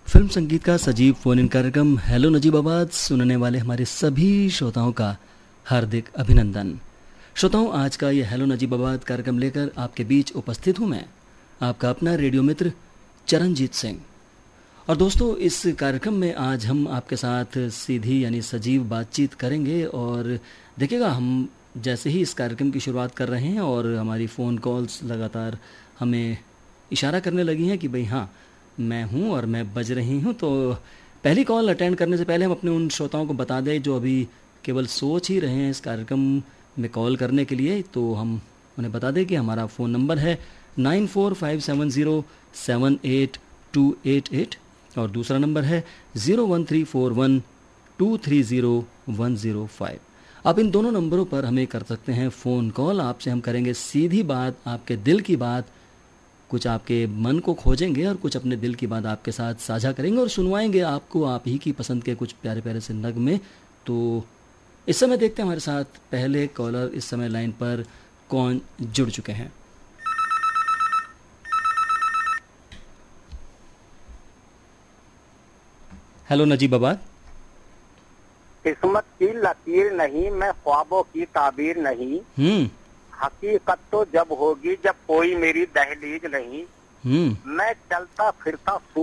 Film संगीत का सजीव फोन इन कार्यक्रम हेलो नजीबाबाद सुनने वाले हमारे सभी श्रोताओं का हार्दिक अभिनंदन। श्रोताओं, आज का ये हेलो नजीबाबाद कार्यक्रम लेकर आपके बीच उपस्थित हूँ मैं, आपका अपना रेडियो मित्र चरणजीत सिंह। और दोस्तों, इस कार्यक्रम में आज हम आपके साथ सीधी यानी सजीव बातचीत करेंगे। और देखिएगा, हम जैसे ही इस कार्यक्रम की शुरुआत कर रहे हैं और हमारी फ़ोन कॉल्स लगातार हमें इशारा करने लगी हैं कि भाई हाँ, मैं हूँ और मैं बज रही हूँ, तो पहली कॉल अटेंड करने से पहले हम अपने उन श्रोताओं को बता दें जो अभी केवल सोच ही रहे हैं इस कार्यक्रम में कॉल करने के लिए। तो हम उन्हें बता दें कि हमारा फ़ोन नंबर है 9457078288 और दूसरा नंबर है 01341230105। आप इन दोनों नंबरों पर हमें कर सकते हैं फ़ोन कॉल। आपसे हम करेंगे सीधी बात, आपके दिल की बात, कुछ आपके मन को खोजेंगे और कुछ अपने दिल की बात आपके साथ साझा करेंगे और सुनवाएंगे आपको आप ही की पसंद के कुछ प्यारे प्यारे से नगमे। तो इस समय देखते हैं हमारे साथ पहले कॉलर इस समय लाइन पर कौन जुड़ चुके हैं। हेलो नजीबाबाद। किस्मत की लकीर नहीं, मैं ख्वाबों की ताबीर नहीं। हकीकत तो जब होगी जब कोई मेरी दहलीज नहीं। मैं चलता फिरता